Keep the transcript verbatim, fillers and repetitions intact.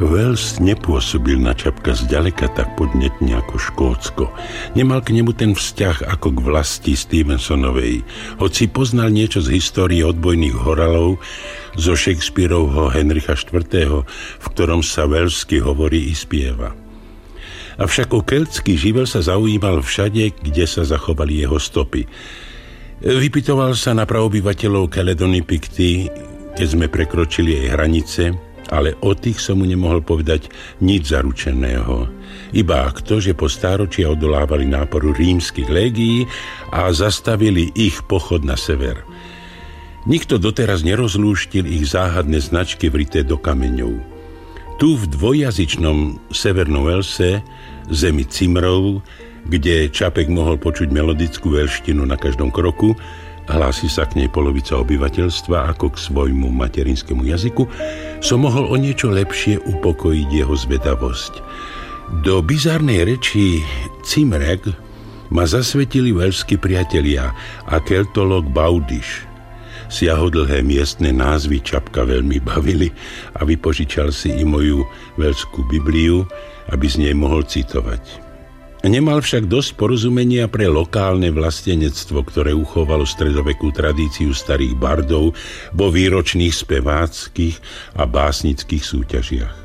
Wales nepôsobil na Čapka zďaleka tak podnetne ako Škótsko. Nemal k nemu ten vzťah ako k vlasti Stevensonovej, hoci poznal niečo z histórie odbojných horalov, zo Shakespearovho Henricha štvrtého, v ktorom sa welsky hovorí i spieva. Avšak o keltský živel sa zaujímal všade, kde sa zachovali jeho stopy. Vypytoval sa na praobyvateľov Caledony Picty, keď sme prekročili jej hranice, ale o tých som mu nemohol povedať nič zaručeného. Iba to, že po stáročia odolávali náporu rímskych légií a zastavili ich pochod na sever. Nikto doteraz nerozlúštil ich záhadné značky vrité do kameňov. Tu v dvojjazyčnom Severnom Walese, zemi Cimrov, kde Čapek mohol počuť melodickú velštinu na každom kroku, hlási sa k nej polovica obyvateľstva ako k svojmu materinskému jazyku, som mohol o niečo lepšie upokojiť jeho zvedavosť. Do bizarnej reči Cimreg ma zasvetili velskí priatelia a keltolog Baudiš. Siahodlhé miestne názvy Čapka veľmi bavili a vypožičal si i moju velskú Bibliu, aby z nej mohol citovať. Nemal však dosť porozumenia pre lokálne vlastenectvo, ktoré uchovalo stredovekú tradíciu starých bardov vo výročných speváckých a básnických súťažiach.